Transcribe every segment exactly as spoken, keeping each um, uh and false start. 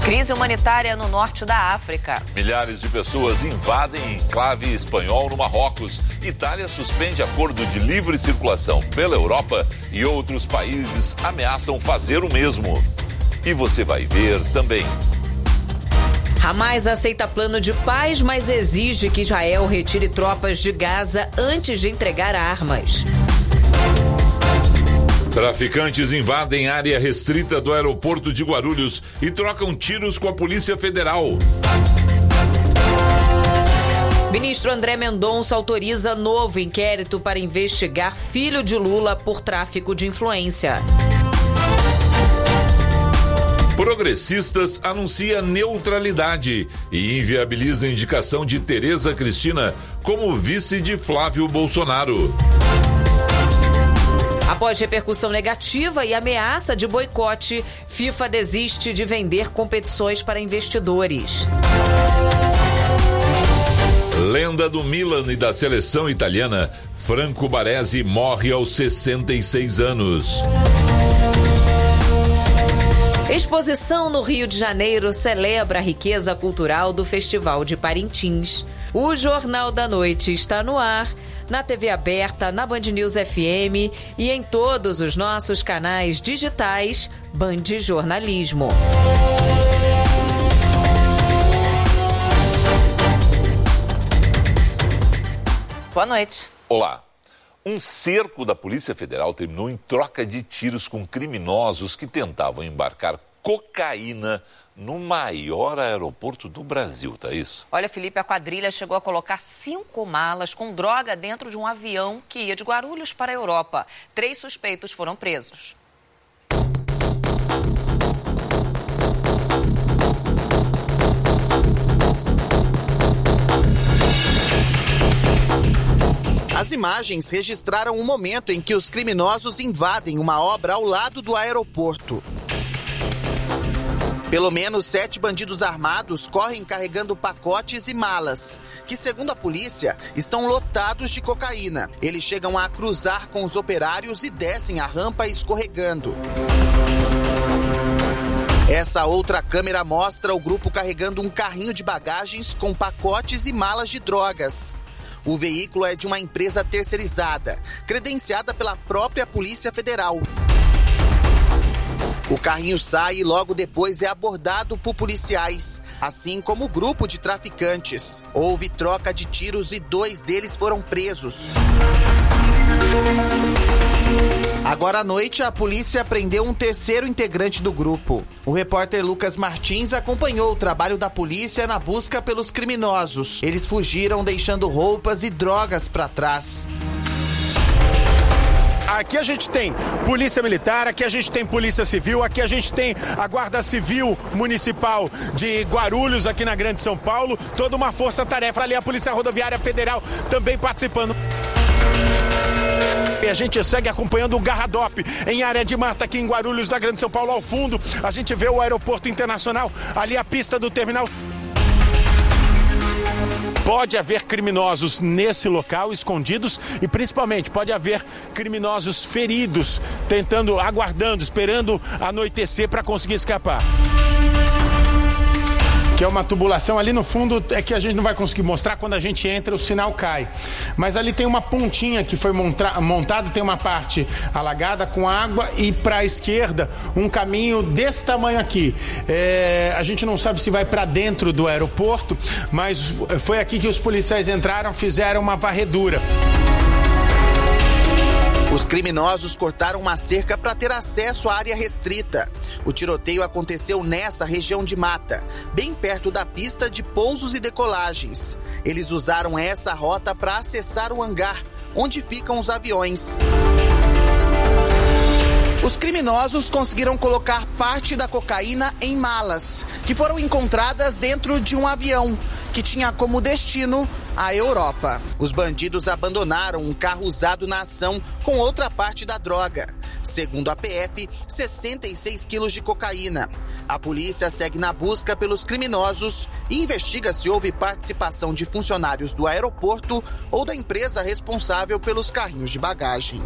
Crise humanitária no norte da África. Milhares de pessoas invadem enclave espanhol no Marrocos. Itália suspende acordo de livre circulação pela Europa e outros países ameaçam fazer o mesmo. E você vai ver também. Hamas aceita plano de paz, mas exige que Israel retire tropas de Gaza antes de entregar armas. Traficantes invadem área restrita do aeroporto de Guarulhos e trocam tiros com a Polícia Federal. Ministro André Mendonça autoriza novo inquérito para investigar filho de Lula por tráfico de influência. Progressistas anuncia neutralidade e inviabiliza a indicação de Tereza Cristina como vice de Flávio Bolsonaro. Após repercussão negativa e ameaça de boicote, FIFA desiste de vender competições para investidores. Lenda do Milan e da seleção italiana, Franco Baresi morre aos sessenta e seis anos. Exposição no Rio de Janeiro celebra a riqueza cultural do Festival de Parintins. O Jornal da Noite está no ar, na T V aberta, na Band News F M e em todos os nossos canais digitais Band Jornalismo. Boa noite. Olá. Um cerco da Polícia Federal terminou em troca de tiros com criminosos que tentavam embarcar cocaína no maior aeroporto do Brasil, tá isso? Olha, Felipe, a quadrilha chegou a colocar cinco malas com droga dentro de um avião que ia de Guarulhos para a Europa. Três suspeitos foram presos. As imagens registraram o momento em que os criminosos invadem uma obra ao lado do aeroporto. Pelo menos sete bandidos armados correm carregando pacotes e malas, que, segundo a polícia, estão lotados de cocaína. Eles chegam a cruzar com os operários e descem a rampa escorregando. Essa outra câmera mostra o grupo carregando um carrinho de bagagens com pacotes e malas de drogas. O veículo é de uma empresa terceirizada, credenciada pela própria Polícia Federal. O carrinho sai e logo depois é abordado por policiais, assim como o grupo de traficantes. Houve troca de tiros e dois deles foram presos. Agora à noite, a polícia prendeu um terceiro integrante do grupo. O repórter Lucas Martins acompanhou o trabalho da polícia na busca pelos criminosos. Eles fugiram deixando roupas e drogas para trás. Aqui a gente tem polícia militar, aqui a gente tem polícia civil, aqui a gente tem a Guarda Civil Municipal de Guarulhos, aqui na Grande São Paulo. Toda uma força-tarefa ali, a Polícia Rodoviária Federal também participando. E a gente segue acompanhando o Garradop em área de mata aqui em Guarulhos, na Grande São Paulo. Ao fundo, a gente vê o aeroporto internacional, ali a pista do terminal. Pode haver criminosos nesse local, escondidos, e principalmente pode haver criminosos feridos, tentando, aguardando, esperando anoitecer para conseguir escapar. Que é uma tubulação ali no fundo, é que a gente não vai conseguir mostrar. Quando a gente entra, o sinal cai. Mas ali tem uma pontinha que foi monta- montado, tem uma parte alagada com água e para a esquerda um caminho desse tamanho aqui. É, a gente não sabe se vai para dentro do aeroporto, mas foi aqui que os policiais entraram, fizeram uma varredura. Os criminosos cortaram uma cerca para ter acesso à área restrita. O tiroteio aconteceu nessa região de mata, bem perto da pista de pousos e decolagens. Eles usaram essa rota para acessar o hangar, onde ficam os aviões. Os criminosos conseguiram colocar parte da cocaína em malas, que foram encontradas dentro de um avião, que tinha como destino a Europa. Os bandidos abandonaram um carro usado na ação com outra parte da droga. Segundo a P F, sessenta e seis quilos de cocaína. A polícia segue na busca pelos criminosos e investiga se houve participação de funcionários do aeroporto ou da empresa responsável pelos carrinhos de bagagem.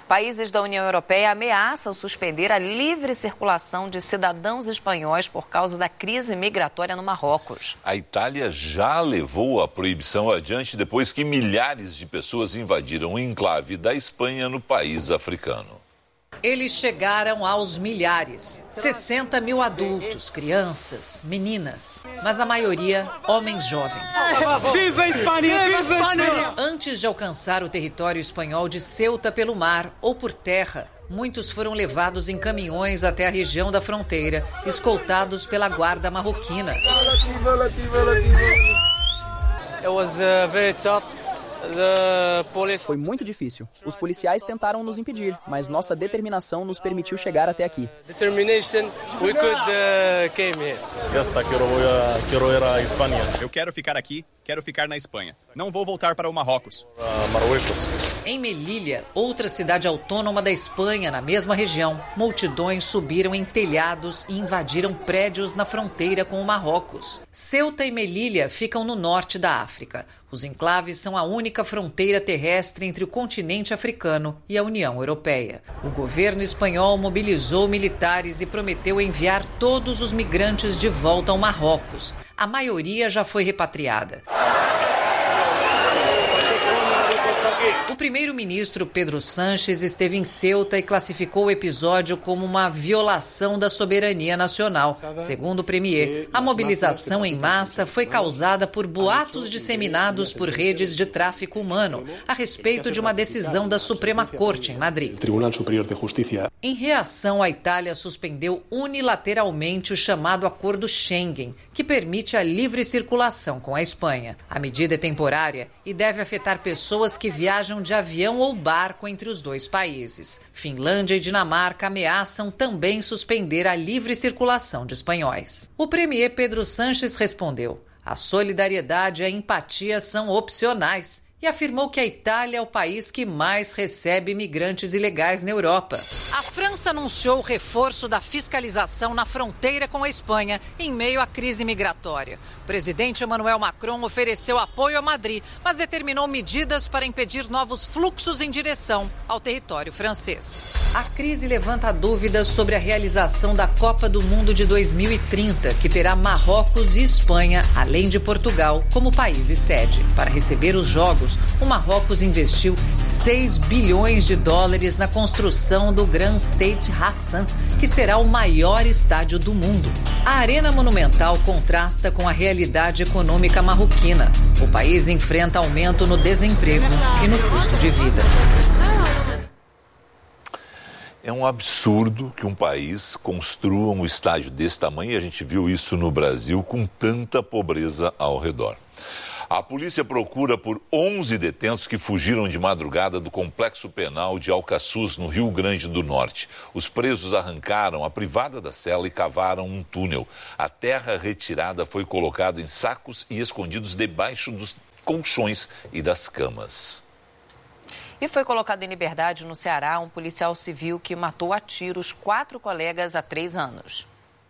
Países da União Europeia ameaçam suspender a livre circulação de cidadãos espanhóis por causa da crise migratória no Marrocos. A Itália já levou a proibição adiante depois que milhares de pessoas invadiram o enclave da Espanha no país africano. Eles chegaram aos milhares, sessenta mil adultos, crianças, meninas, mas a maioria homens jovens. Viva a Espanha! Viva a Espanha! Antes de alcançar o território espanhol de Ceuta pelo mar ou por terra, muitos foram levados em caminhões até a região da fronteira, escoltados pela guarda marroquina. It was uh, very tough. Foi muito difícil. Os policiais tentaram nos impedir, mas nossa determinação nos permitiu chegar até aqui. Determination, we could uh, came here. Eu quero ficar aqui, quero ficar na Espanha. Não vou voltar para o Marrocos. Em Melilla, outra cidade autônoma da Espanha, na mesma região, multidões subiram em telhados e invadiram prédios na fronteira com o Marrocos. Ceuta e Melilla ficam no norte da África. Os enclaves são a única fronteira terrestre entre o continente africano e a União Europeia. O governo espanhol mobilizou militares e prometeu enviar todos os migrantes de volta ao Marrocos. A maioria já foi repatriada. O primeiro-ministro Pedro Sánchez esteve em Ceuta e classificou o episódio como uma violação da soberania nacional. Segundo o premier, a mobilização em massa foi causada por boatos disseminados por redes de tráfico humano a respeito de uma decisão da Suprema Corte em Madrid. Em reação, a Itália suspendeu unilateralmente o chamado Acordo Schengen, que permite a livre circulação com a Espanha. A medida é temporária e deve afetar pessoas que viajam de avião ou barco entre os dois países. Finlândia e Dinamarca ameaçam também suspender a livre circulação de espanhóis. O premier Pedro Sánchez respondeu: a solidariedade e a empatia são opcionais, e afirmou que a Itália é o país que mais recebe imigrantes ilegais na Europa. A França anunciou o reforço da fiscalização na fronteira com a Espanha em meio à crise migratória. O presidente Emmanuel Macron ofereceu apoio a Madrid, mas determinou medidas para impedir novos fluxos em direção ao território francês. A crise levanta dúvidas sobre a realização da Copa do Mundo de dois mil e trinta, que terá Marrocos e Espanha, além de Portugal, como países sede. Para receber os jogos, o Marrocos investiu seis bilhões de dólares na construção do Grand Stade Hassan, que será o maior estádio do mundo. A Arena Monumental contrasta com a realidade econômica marroquina. O país enfrenta aumento no desemprego e no custo de vida. É um absurdo que um país construa um estádio desse tamanho, e a gente viu isso no Brasil com tanta pobreza ao redor. A polícia procura por onze detentos que fugiram de madrugada do complexo penal de Alcaçuz, no Rio Grande do Norte. Os presos arrancaram a privada da cela e cavaram um túnel. A terra retirada foi colocada em sacos e escondidos debaixo dos colchões e das camas. E foi colocado em liberdade no Ceará um policial civil que matou a tiros quatro colegas há três anos.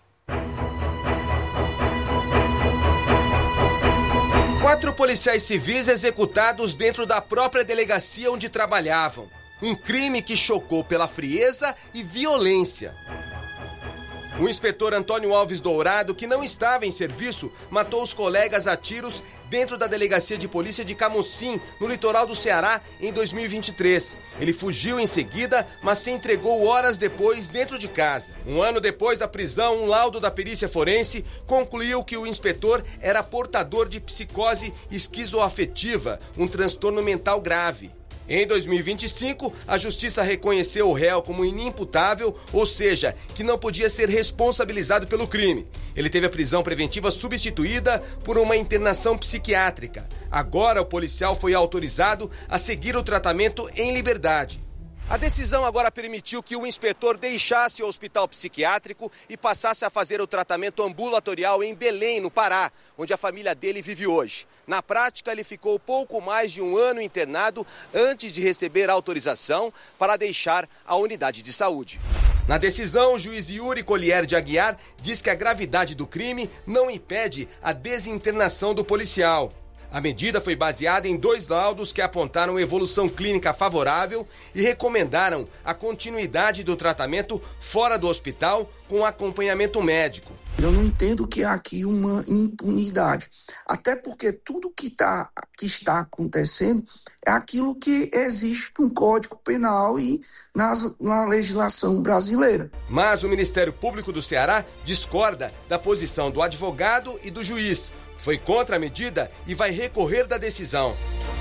Quatro policiais civis executados dentro da própria delegacia onde trabalhavam. Um crime que chocou pela frieza e violência. O inspetor Antônio Alves Dourado, que não estava em serviço, matou os colegas a tiros dentro da delegacia de polícia de Camocim, no litoral do Ceará, em dois mil e vinte e três. Ele fugiu em seguida, mas se entregou horas depois dentro de casa. Um ano depois da prisão, um laudo da perícia forense concluiu que o inspetor era portador de psicose esquizoafetiva, um transtorno mental grave. Em dois mil e vinte e cinco, a Justiça reconheceu o réu como inimputável, ou seja, que não podia ser responsabilizado pelo crime. Ele teve a prisão preventiva substituída por uma internação psiquiátrica. Agora, o policial foi autorizado a seguir o tratamento em liberdade. A decisão agora permitiu que o inspetor deixasse o hospital psiquiátrico e passasse a fazer o tratamento ambulatorial em Belém, no Pará, onde a família dele vive hoje. Na prática, ele ficou pouco mais de um ano internado antes de receber autorização para deixar a unidade de saúde. Na decisão, o juiz Yuri Collier de Aguiar diz que a gravidade do crime não impede a desinternação do policial. A medida foi baseada em dois laudos que apontaram evolução clínica favorável e recomendaram a continuidade do tratamento fora do hospital com acompanhamento médico. Eu não entendo que há aqui uma impunidade, até porque tudo que, tá, que está acontecendo é aquilo que existe no Código Penal e nas, na legislação brasileira. Mas o Ministério Público do Ceará discorda da posição do advogado e do juiz. Foi contra a medida e vai recorrer da decisão.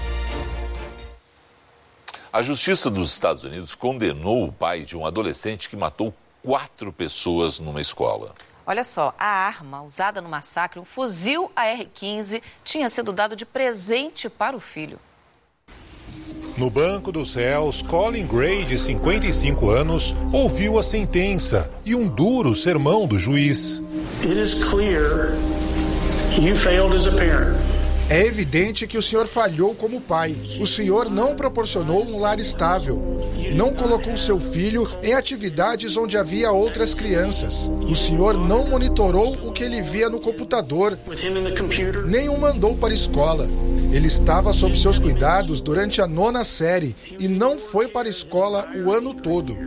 A Justiça dos Estados Unidos condenou o pai de um adolescente que matou quatro pessoas numa escola. Olha só, a arma usada no massacre, um fuzil A R quinze, tinha sido dado de presente para o filho. No banco dos réus, Colin Gray, de cinquenta e cinco anos, ouviu a sentença e um duro sermão do juiz. It is clear you failed as a parent. É evidente que o senhor falhou como pai. O senhor não proporcionou um lar estável. Não colocou seu filho em atividades onde havia outras crianças. O senhor não monitorou o que ele via no computador. Nem o mandou para a escola. Ele estava sob seus cuidados durante a nona série e não foi para a escola o ano todo.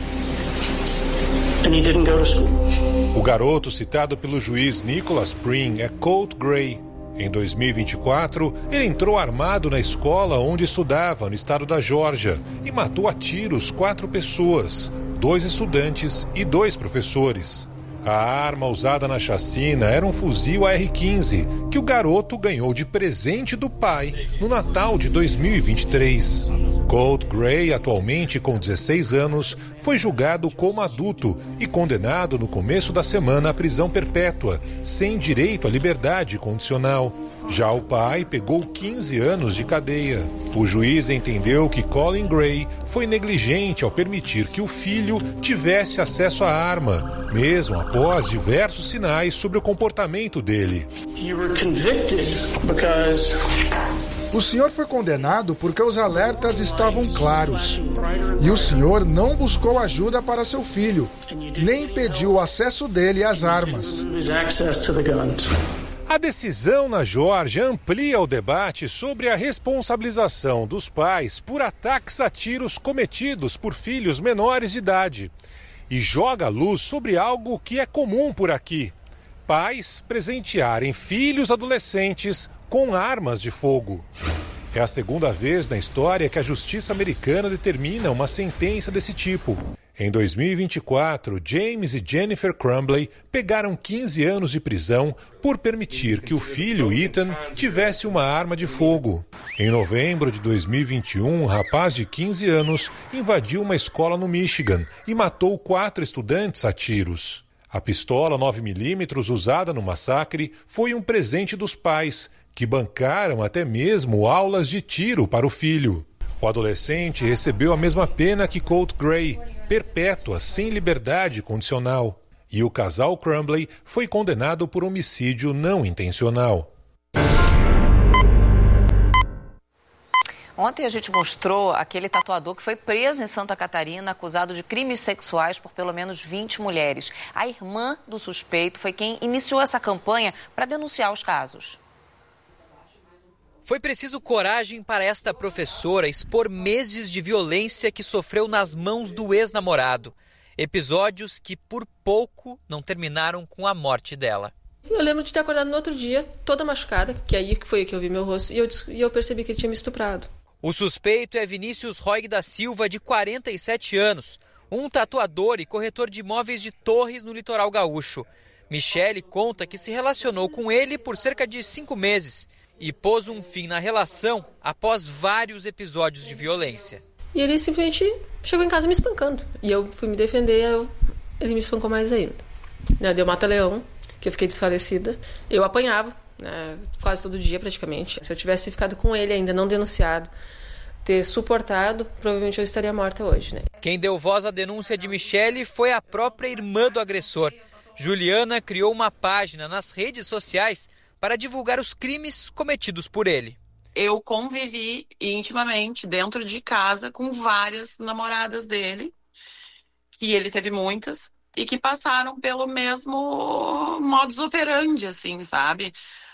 O garoto citado pelo juiz Nicholas Pring é Colt Gray. Em dois mil e vinte e quatro, ele entrou armado na escola onde estudava, no estado da Geórgia, e matou a tiros quatro pessoas, dois estudantes e dois professores. A arma usada na chacina era um fuzil A R quinze, que o garoto ganhou de presente do pai no Natal de dois mil e vinte e três. Colt Gray, atualmente com dezesseis anos, foi julgado como adulto e condenado no começo da semana à prisão perpétua, sem direito à liberdade condicional. Já o pai pegou quinze anos de cadeia. O juiz entendeu que Colin Gray foi negligente ao permitir que o filho tivesse acesso à arma, mesmo após diversos sinais sobre o comportamento dele. You were convicted because... O senhor foi condenado porque os alertas estavam claros. E o senhor não buscou ajuda para seu filho, nem pediu o acesso dele às armas. A decisão na Geórgia amplia o debate sobre a responsabilização dos pais por ataques a tiros cometidos por filhos menores de idade e joga luz sobre algo que é comum por aqui: pais presentearem filhos adolescentes com armas de fogo. É a segunda vez na história que a justiça americana determina uma sentença desse tipo. Em dois mil e vinte e quatro, James e Jennifer Crumbley pegaram quinze anos de prisão por permitir que o filho, Ethan, tivesse uma arma de fogo. Em novembro de dois mil e vinte e um, um rapaz de quinze anos invadiu uma escola no Michigan e matou quatro estudantes a tiros. A pistola nove milímetros usada no massacre foi um presente dos pais, que bancaram até mesmo aulas de tiro para o filho. O adolescente recebeu a mesma pena que Colt Gray, perpétua, sem liberdade condicional. E o casal Crumbley foi condenado por homicídio não intencional. Ontem a gente mostrou aquele tatuador que foi preso em Santa Catarina, acusado de crimes sexuais por pelo menos vinte mulheres. A irmã do suspeito foi quem iniciou essa campanha para denunciar os casos. Foi preciso coragem para esta professora expor meses de violência que sofreu nas mãos do ex-namorado. Episódios que, por pouco, não terminaram com a morte dela. Eu lembro de ter acordado no outro dia, toda machucada, que aí foi que eu vi meu rosto, e eu, e eu percebi que ele tinha me estuprado. O suspeito é Vinícius Roig da Silva, de quarenta e sete anos, um tatuador e corretor de imóveis de Torres, no litoral gaúcho. Michele conta que se relacionou com ele por cerca de cinco meses e pôs um fim na relação após vários episódios de violência. E ele simplesmente chegou em casa me espancando. E eu fui me defender, eu, ele me espancou mais ainda. Né, deu mata-leão, que eu fiquei desfalecida. Eu apanhava, né, quase todo dia praticamente. Se eu tivesse ficado com ele ainda, não denunciado, ter suportado, provavelmente eu estaria morta hoje. Né? Quem deu voz à denúncia de Michele foi a própria irmã do agressor. Juliana criou uma página nas redes sociais para divulgar os crimes cometidos por ele. Eu convivi intimamente dentro de casa com várias namoradas dele, e ele teve muitas, e que passaram pelo mesmo modus operandi, assim, sabe?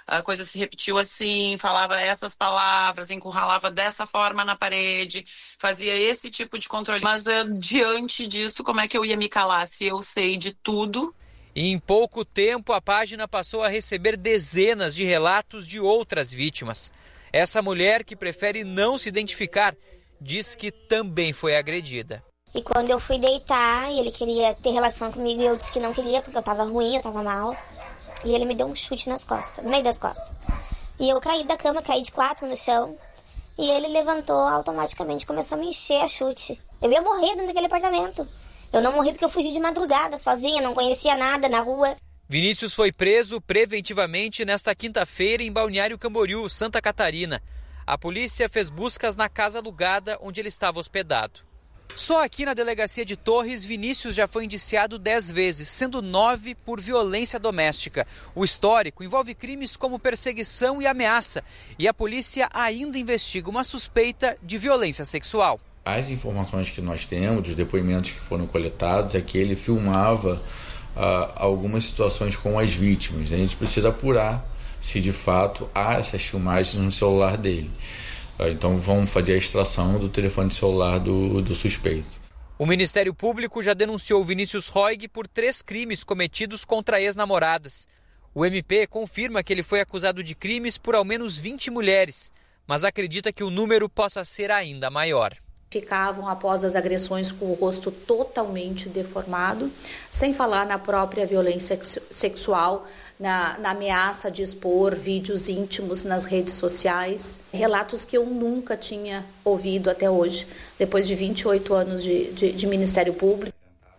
a coisa se repetiu assim, falava essas palavras, encurralava dessa forma na parede, fazia esse tipo de controle. Mas uh, diante disso, como é que eu ia me calar se eu sei de tudo? E em pouco tempo, a página passou a receber dezenas de relatos de outras vítimas. Essa mulher, que prefere não se identificar, diz que também foi agredida. E quando eu fui deitar, e ele queria ter relação comigo, e eu disse que não queria, porque eu tava ruim, eu tava mal. E ele me deu um chute nas costas, no meio das costas. E eu caí da cama, caí de quatro no chão. E ele levantou automaticamente, começou a me encher a chute. Eu ia morrer dentro daquele apartamento. Eu não morri porque eu fugi de madrugada, sozinha, não conhecia nada na rua. Vinícius foi preso preventivamente nesta quinta-feira em Balneário Camboriú, Santa Catarina. A polícia fez buscas na casa alugada onde ele estava hospedado. Só aqui na delegacia de Torres, Vinícius já foi indiciado dez vezes, sendo nove por violência doméstica. O histórico envolve crimes como perseguição e ameaça, e a polícia ainda investiga uma suspeita de violência sexual. As informações que nós temos, os depoimentos que foram coletados, é que ele filmava uh, algumas situações com as vítimas. A gente precisa apurar se de fato há essas filmagens no celular dele. Então vamos fazer a extração do telefone celular do, do suspeito. O Ministério Público já denunciou Vinícius Roig por três crimes cometidos contra ex-namoradas. O M P confirma que ele foi acusado de crimes por ao menos vinte mulheres, mas acredita que o número possa ser ainda maior. Ficavam após as agressões com o rosto totalmente deformado, sem falar na própria violência sexual, na, na ameaça de expor vídeos íntimos nas redes sociais, relatos que eu nunca tinha ouvido até hoje, depois de vinte e oito anos de, de, de Ministério Público.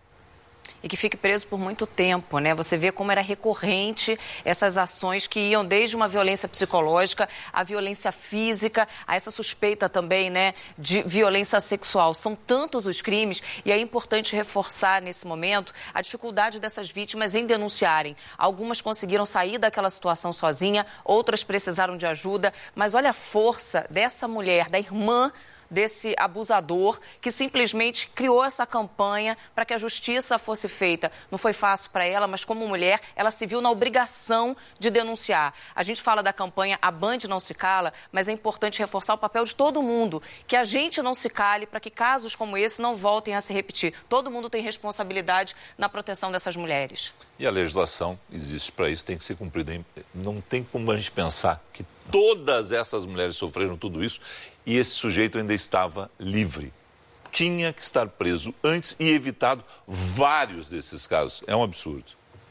E que fique preso por muito tempo, né? Você vê como era recorrente essas ações que iam desde uma violência psicológica à violência física, a essa suspeita também, né, de violência sexual. São tantos os crimes e é importante reforçar nesse momento a dificuldade dessas vítimas em denunciarem. Algumas conseguiram sair daquela situação sozinha, outras precisaram de ajuda, mas olha a força dessa mulher, da irmã desse abusador, que simplesmente criou essa campanha para que a justiça fosse feita. Não foi fácil para ela, mas como mulher, ela se viu na obrigação de denunciar. A gente fala da campanha A Band Não Se Cala, mas é importante reforçar o papel de todo mundo, que a gente não se cale para que casos como esse não voltem a se repetir. Todo mundo tem responsabilidade na proteção dessas mulheres. E a legislação existe para isso, tem que ser cumprida. Não tem como a gente pensar que todas essas mulheres sofreram tudo isso e esse sujeito ainda estava livre. Tinha que estar preso antes e evitado vários desses casos. É um absurdo.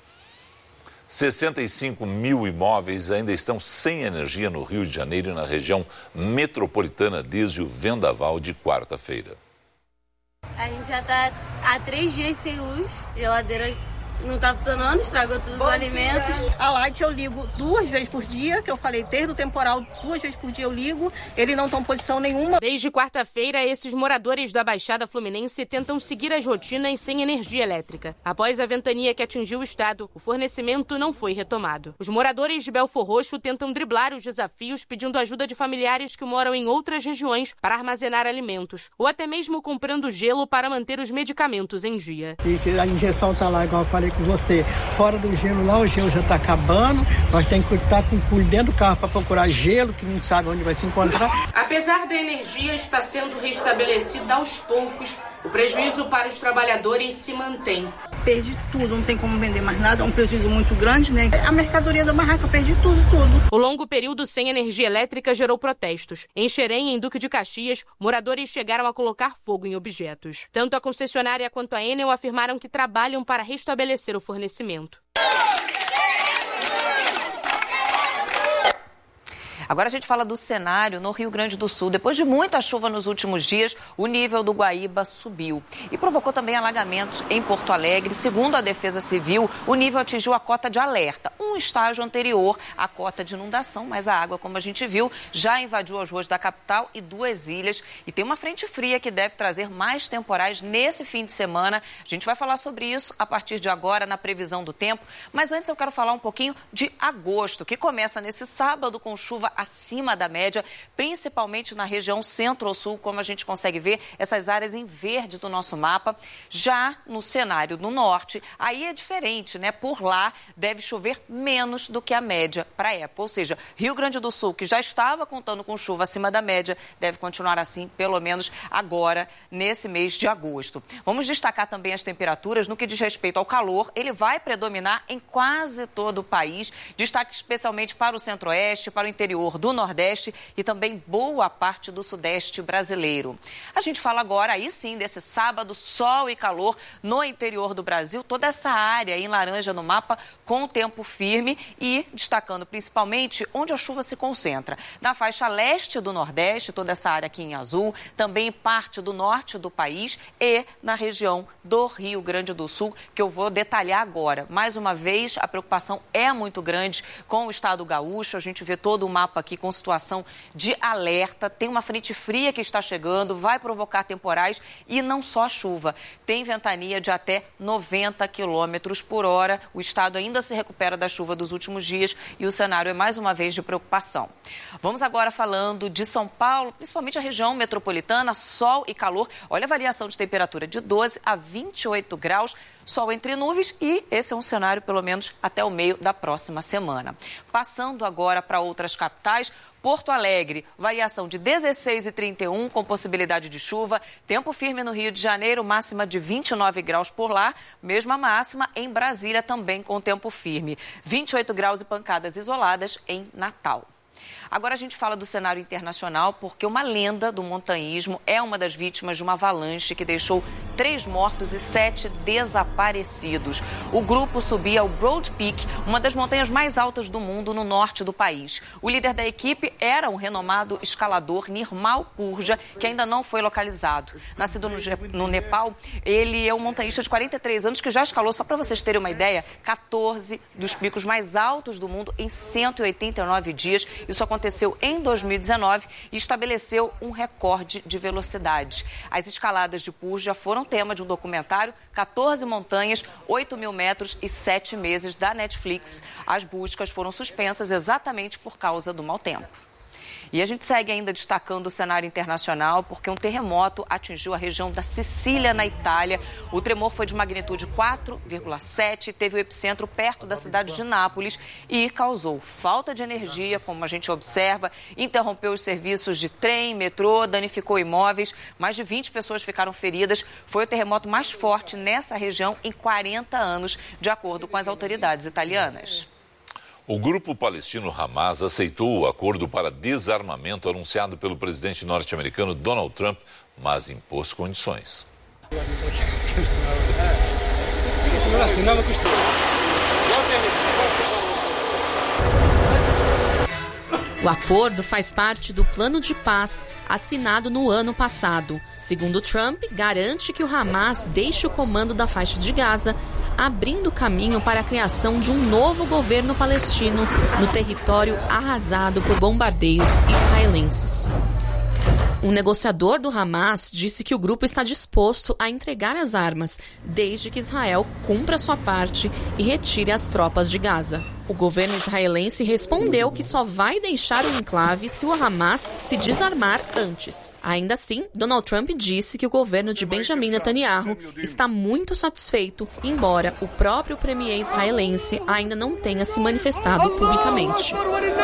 sessenta e cinco mil imóveis ainda estão sem energia no Rio de Janeiro e na região metropolitana desde o vendaval de quarta-feira. A gente já está há três dias sem luz, geladeira não está funcionando, estragou todos os alimentos. A Light eu ligo duas vezes por dia, que eu falei, desde o temporal, duas vezes por dia eu ligo, ele não toma posição nenhuma. Desde quarta-feira, esses moradores da Baixada Fluminense tentam seguir as rotinas sem energia elétrica. Após a ventania que atingiu o estado, o fornecimento não foi retomado. Os moradores de Belfor Roxo tentam driblar os desafios pedindo ajuda de familiares que moram em outras regiões para armazenar alimentos, ou até mesmo comprando gelo para manter os medicamentos em dia. E a injeção está lá, igual eu falei com você, fora do gelo lá, o gelo já está acabando, nós temos que estar com o dentro do carro para procurar gelo, que não sabe onde vai se encontrar. Apesar da energia estar sendo restabelecida aos poucos, o prejuízo para os trabalhadores se mantém. Perdi tudo, não tem como vender mais nada, é um prejuízo muito grande, né? A mercadoria da barraca, perdi tudo, tudo. O longo período sem energia elétrica gerou protestos. Em Xerém, em Duque de Caxias, moradores chegaram a colocar fogo em objetos. Tanto a concessionária quanto a Enel afirmaram que trabalham para restabelecer o fornecimento. Agora a gente fala do cenário no Rio Grande do Sul. Depois de muita chuva nos últimos dias, o nível do Guaíba subiu e provocou também alagamentos em Porto Alegre. Segundo a Defesa Civil, o nível atingiu a cota de alerta, um estágio anterior à cota de inundação, mas a água, como a gente viu, já invadiu as ruas da capital e duas ilhas. E tem uma frente fria que deve trazer mais temporais nesse fim de semana. A gente vai falar sobre isso a partir de agora na previsão do tempo. Mas antes eu quero falar um pouquinho de agosto, que começa nesse sábado com chuva acima da média, principalmente na região centro-sul, como a gente consegue ver, essas áreas em verde do nosso mapa. Já no cenário do norte, aí é diferente, né? Por lá deve chover menos do que a média para a época. Ou seja, Rio Grande do Sul, que já estava contando com chuva acima da média, deve continuar assim, pelo menos agora, nesse mês de agosto. Vamos destacar também as temperaturas. No que diz respeito ao calor, ele vai predominar em quase todo o país. Destaque especialmente para o centro-oeste, para o interior do nordeste e também boa parte do sudeste brasileiro. A gente fala agora, aí sim, desse sábado, sol e calor no interior do Brasil. Toda essa área em laranja no mapa com tempo firme e destacando principalmente onde a chuva se concentra. Na faixa leste do nordeste, toda essa área aqui em azul, também parte do norte do país e na região do Rio Grande do Sul, que eu vou detalhar agora. Mais uma vez, a preocupação é muito grande com o estado gaúcho. A gente vê todo o mapa aqui com situação de alerta. Tem uma frente fria que está chegando, vai provocar temporais e não só chuva. Tem ventania de até noventa quilômetros por hora. O estado ainda se recupera da chuva dos últimos dias e o cenário é mais uma vez de preocupação. Vamos agora falando de São Paulo, principalmente a região metropolitana, sol e calor. Olha a variação de temperatura de doze a vinte e oito graus. Sol entre nuvens e esse é um cenário pelo menos até o meio da próxima semana. Passando agora para outras capitais, Porto Alegre, variação de dezesseis e trinta e um com possibilidade de chuva, tempo firme no Rio de Janeiro, máxima de vinte e nove graus por lá, mesma máxima em Brasília também com tempo firme, vinte e oito graus e pancadas isoladas em Natal. Agora a gente fala do cenário internacional porque uma lenda do montanhismo é uma das vítimas de uma avalanche que deixou três mortos e sete desaparecidos. O grupo subia ao Broad Peak, uma das montanhas mais altas do mundo no norte do país. O líder da equipe era um renomado escalador Nirmal Purja, que ainda não foi localizado. Nascido no, no Nepal, ele é um montanhista de quarenta e três anos que já escalou, só para vocês terem uma ideia, quatorze dos picos mais altos do mundo em cento e oitenta e nove dias. Isso aconteceu em dois mil e dezenove e estabeleceu um recorde de velocidade. As escaladas de Purja foram tema de um documentário, quatorze montanhas, oito mil metros e sete meses da Netflix. As buscas foram suspensas exatamente por causa do mau tempo. E a gente segue ainda destacando o cenário internacional porque um terremoto atingiu a região da Sicília, na Itália. O tremor foi de magnitude quatro vírgula sete, teve o epicentro perto da cidade de Nápoles e causou falta de energia, como a gente observa, interrompeu os serviços de trem, metrô, danificou imóveis. Mais de vinte pessoas ficaram feridas. Foi o terremoto mais forte nessa região em quarenta anos, de acordo com as autoridades italianas. O grupo palestino Hamas aceitou o acordo para desarmamento anunciado pelo presidente norte-americano Donald Trump, mas impôs condições. O acordo faz parte do plano de paz assinado no ano passado. Segundo Trump, garante que o Hamas deixe o comando da faixa de Gaza, abrindo caminho para a criação de um novo governo palestino no território arrasado por bombardeios israelenses. Um negociador do Hamas disse que o grupo está disposto a entregar as armas, desde que Israel cumpra sua parte e retire as tropas de Gaza. O governo israelense respondeu que só vai deixar o enclave se o Hamas se desarmar antes. Ainda assim, Donald Trump disse que o governo de Benjamin Netanyahu está muito satisfeito, embora o próprio premier israelense ainda não tenha se manifestado publicamente.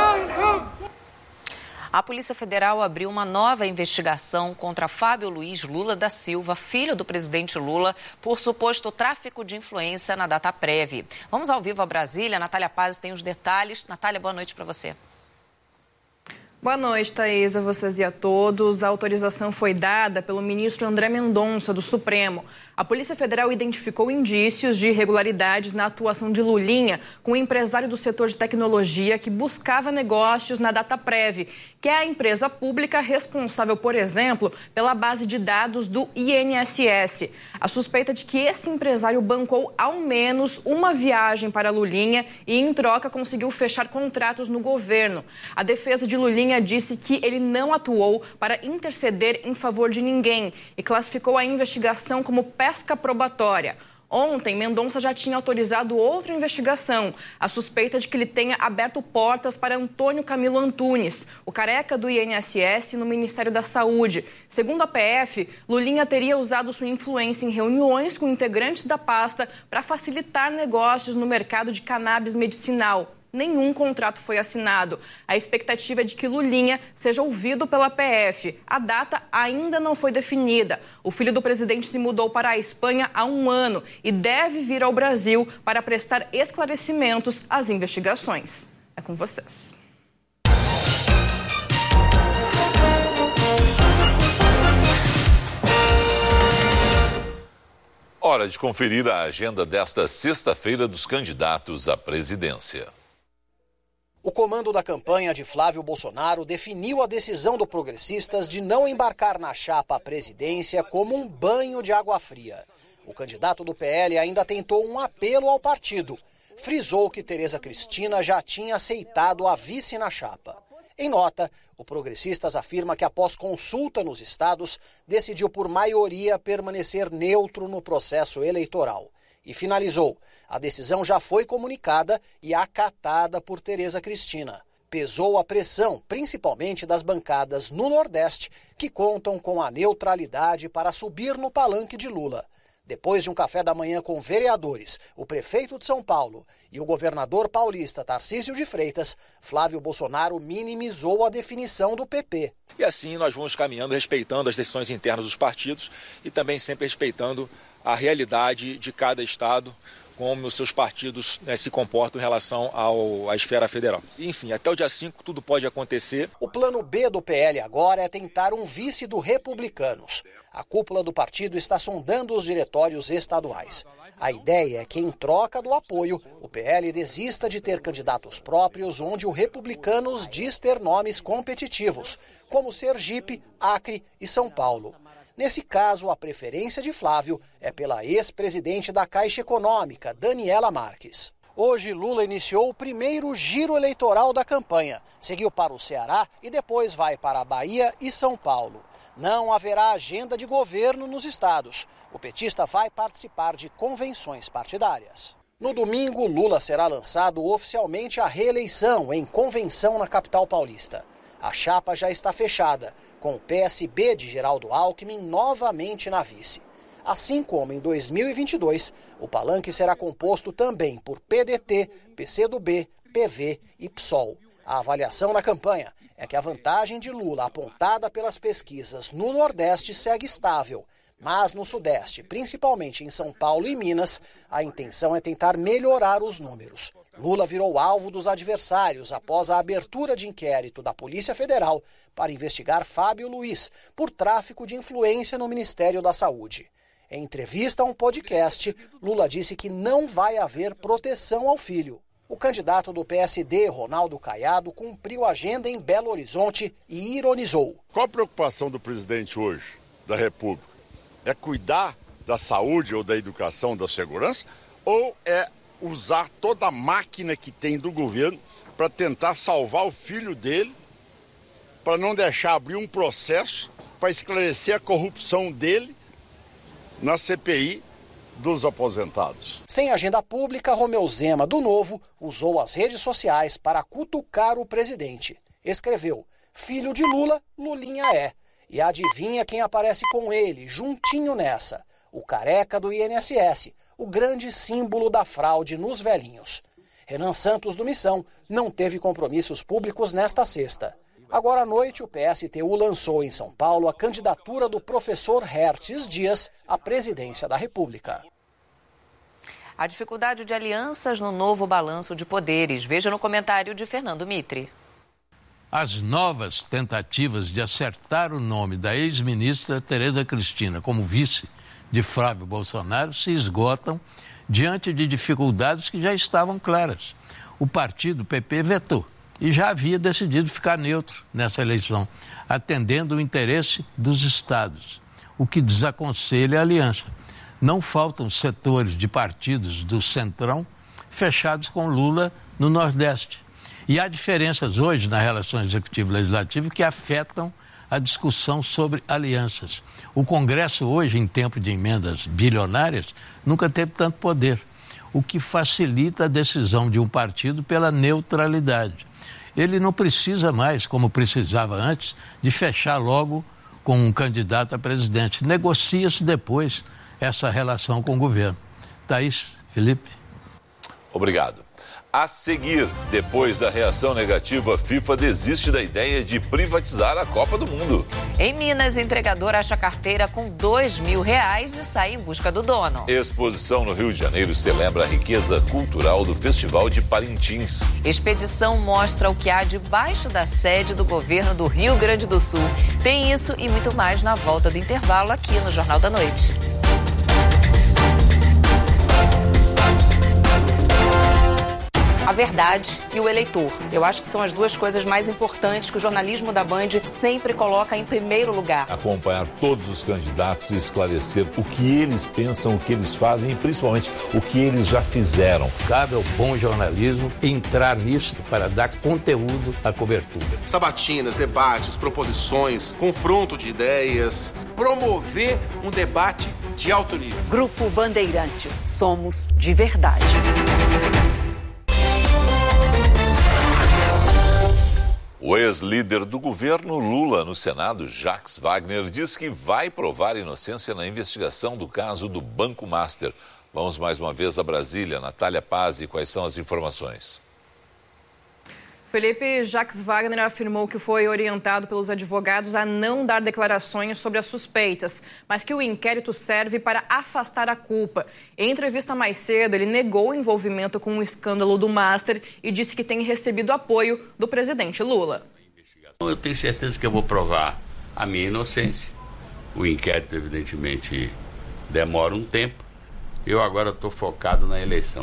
A Polícia Federal abriu uma nova investigação contra Fábio Luiz Lula da Silva, filho do presidente Lula, por suposto tráfico de influência na Dataprev. Vamos ao vivo a Brasília. Natália Paz tem os detalhes. Natália, boa noite para você. Boa noite, Thaís, a vocês e a todos. A autorização foi dada pelo ministro André Mendonça, do Supremo. A Polícia Federal identificou indícios de irregularidades na atuação de Lulinha com um empresário do setor de tecnologia que buscava negócios na Dataprev, que é a empresa pública responsável, por exemplo, pela base de dados do I N S S. A suspeita de que esse empresário bancou ao menos uma viagem para Lulinha e, em troca, conseguiu fechar contratos no governo. A defesa de Lulinha disse que ele não atuou para interceder em favor de ninguém e classificou a investigação como pesca probatória. Ontem, Mendonça já tinha autorizado outra investigação, a suspeita de que ele tenha aberto portas para Antônio Camilo Antunes, o careca do I N S S no Ministério da Saúde. Segundo a P F, Lulinha teria usado sua influência em reuniões com integrantes da pasta para facilitar negócios no mercado de cannabis medicinal. Nenhum contrato foi assinado. A expectativa é de que Lulinha seja ouvido pela P F. A data ainda não foi definida. O filho do presidente se mudou para a Espanha há um ano e deve vir ao Brasil para prestar esclarecimentos às investigações. É com vocês. Hora de conferir a agenda desta sexta-feira dos candidatos à presidência. O comando da campanha de Flávio Bolsonaro definiu a decisão do Progressistas de não embarcar na chapa à presidência como um banho de água fria. O candidato do P L ainda tentou um apelo ao partido. Frisou que Tereza Cristina já tinha aceitado a vice na chapa. Em nota, o Progressistas afirma que após consulta nos estados, decidiu por maioria permanecer neutro no processo eleitoral. E finalizou, a decisão já foi comunicada e acatada por Tereza Cristina. Pesou a pressão, principalmente das bancadas no Nordeste, que contam com a neutralidade para subir no palanque de Lula. Depois de um café da manhã com vereadores, o prefeito de São Paulo e o governador paulista Tarcísio de Freitas, Flávio Bolsonaro minimizou a definição do P P. E assim nós vamos caminhando, respeitando as decisões internas dos partidos e também sempre respeitando a realidade de cada estado, como os seus partidos, né, se comportam em relação ao, à esfera federal. Enfim, até o dia cinco tudo pode acontecer. O plano B do P L agora é tentar um vice do Republicanos. A cúpula do partido está sondando os diretórios estaduais. A ideia é que, em troca do apoio, o P L desista de ter candidatos próprios onde o Republicanos diz ter nomes competitivos, como Sergipe, Acre e São Paulo. Nesse caso, a preferência de Flávio é pela ex-presidente da Caixa Econômica, Daniela Marques. Hoje, Lula iniciou o primeiro giro eleitoral da campanha. Seguiu para o Ceará e depois vai para a Bahia e São Paulo. Não haverá agenda de governo nos estados. O petista vai participar de convenções partidárias. No domingo, Lula será lançado oficialmente à reeleição em convenção na capital paulista. A chapa já está fechada, com o P S B de Geraldo Alckmin novamente na vice. Assim como em dois mil e vinte e dois, o palanque será composto também por P D T, P C do B, P V e P SOL. A avaliação na campanha é que a vantagem de Lula apontada pelas pesquisas no Nordeste segue estável, mas no Sudeste, principalmente em São Paulo e Minas, a intenção é tentar melhorar os números. Lula virou alvo dos adversários após a abertura de inquérito da Polícia Federal para investigar Fábio Luiz por tráfico de influência no Ministério da Saúde. Em entrevista a um podcast, Lula disse que não vai haver proteção ao filho. O candidato do P S D, Ronaldo Caiado, cumpriu a agenda em Belo Horizonte e ironizou. Qual a preocupação do presidente hoje, da República? É cuidar da saúde ou da educação, da segurança? Ou é usar toda a máquina que tem do governo para tentar salvar o filho dele, para não deixar abrir um processo para esclarecer a corrupção dele na C P I dos aposentados? Sem agenda pública, Romeu Zema, do Novo, usou as redes sociais para cutucar o presidente. Escreveu: filho de Lula, Lulinha é. E adivinha quem aparece com ele, juntinho nessa? O careca do I N S S, o grande símbolo da fraude nos velhinhos. Renan Santos, do Missão, não teve compromissos públicos nesta sexta. Agora à noite, o P S T U lançou em São Paulo a candidatura do professor Hertes Dias à presidência da República. A dificuldade de alianças no novo balanço de poderes. Veja no comentário de Fernando Mitre. As novas tentativas de acertar o nome da ex-ministra Tereza Cristina como vice de Flávio Bolsonaro se esgotam diante de dificuldades que já estavam claras. O partido P P vetou e já havia decidido ficar neutro nessa eleição, atendendo o interesse dos estados, o que desaconselha a aliança. Não faltam setores de partidos do Centrão fechados com Lula no Nordeste. E há diferenças hoje na relação executivo-legislativo que afetam a discussão sobre alianças. O Congresso hoje, em tempo de emendas bilionárias, nunca teve tanto poder, o que facilita a decisão de um partido pela neutralidade. Ele não precisa mais, como precisava antes, de fechar logo com um candidato a presidente. Negocia-se depois essa relação com o governo. Thaís, Felipe. Obrigado. A seguir, depois da reação negativa, a FIFA desiste da ideia de privatizar a Copa do Mundo. Em Minas, entregador acha carteira com dois mil reais e sai em busca do dono. Exposição no Rio de Janeiro celebra a riqueza cultural do Festival de Parintins. Expedição mostra o que há debaixo da sede do governo do Rio Grande do Sul. Tem isso e muito mais na volta do intervalo aqui no Jornal da Noite. A verdade e o eleitor. Eu acho que são as duas coisas mais importantes que o jornalismo da Band sempre coloca em primeiro lugar. Acompanhar todos os candidatos e esclarecer o que eles pensam, o que eles fazem e principalmente o que eles já fizeram. Cabe ao bom jornalismo entrar nisso para dar conteúdo à cobertura. Sabatinas, debates, proposições, confronto de ideias. Promover um debate de alto nível. Grupo Bandeirantes. Somos de verdade. O ex-líder do governo Lula no Senado, Jacques Wagner, diz que vai provar inocência na investigação do caso do Banco Master. Vamos mais uma vez a Brasília. Natália Pazzi, quais são as informações? Felipe, Jacques Wagner afirmou que foi orientado pelos advogados a não dar declarações sobre as suspeitas, mas que o inquérito serve para afastar a culpa. Em entrevista mais cedo, ele negou o envolvimento com o escândalo do Master e disse que tem recebido apoio do presidente Lula. Eu tenho certeza que eu vou provar a minha inocência. O inquérito, evidentemente, demora um tempo. Eu agora estou focado na eleição.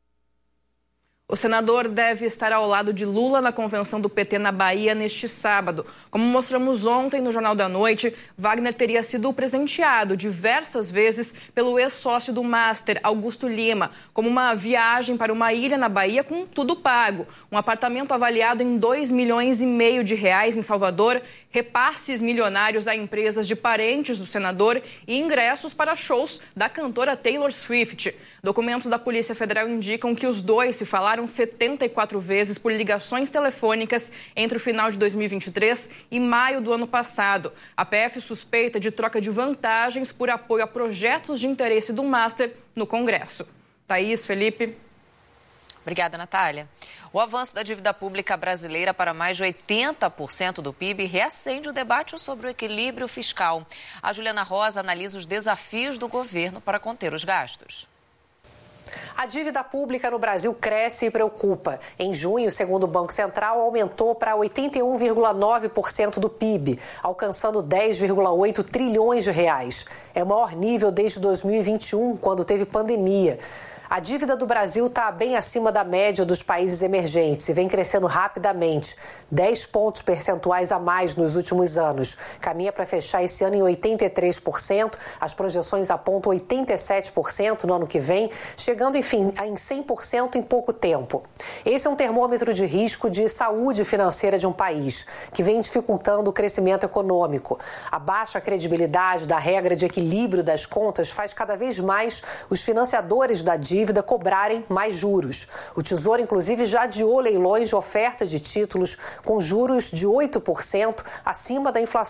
O senador deve estar ao lado de Lula na convenção do P T na Bahia neste sábado. Como mostramos ontem no Jornal da Noite, Wagner teria sido presenteado diversas vezes pelo ex-sócio do Master, Augusto Lima, como uma viagem para uma ilha na Bahia com tudo pago, um apartamento avaliado em dois milhões e meio de reais em Salvador, repasses milionários a empresas de parentes do senador e ingressos para shows da cantora Taylor Swift. Documentos da Polícia Federal indicam que os dois se falaram setenta e quatro vezes por ligações telefônicas entre o final de dois mil e vinte e três e maio do ano passado. A P F suspeita de troca de vantagens por apoio a projetos de interesse do Master no Congresso. Thaís, Felipe. Obrigada, Natália. O avanço da dívida pública brasileira para mais de oitenta por cento do P I B reacende o debate sobre o equilíbrio fiscal. A Juliana Rosa analisa os desafios do governo para conter os gastos. A dívida pública no Brasil cresce e preocupa. Em junho, segundo o Banco Central, aumentou para oitenta e um vírgula nove por cento do P I B, alcançando dez vírgula oito trilhões de reais. É o maior nível desde dois mil e vinte e um, quando teve pandemia. A dívida do Brasil está bem acima da média dos países emergentes e vem crescendo rapidamente, dez pontos percentuais a mais nos últimos anos. Caminha para fechar esse ano em oitenta e três por cento, as projeções apontam oitenta e sete por cento no ano que vem, chegando, enfim, em cem por cento em pouco tempo. Esse é um termômetro de risco de saúde financeira de um país, que vem dificultando o crescimento econômico. A baixa credibilidade da regra de equilíbrio das contas faz cada vez mais os financiadores da dívida dívida cobrarem mais juros. O Tesouro, inclusive, já adiou leilões de oferta de títulos com juros de oito por cento acima da inflação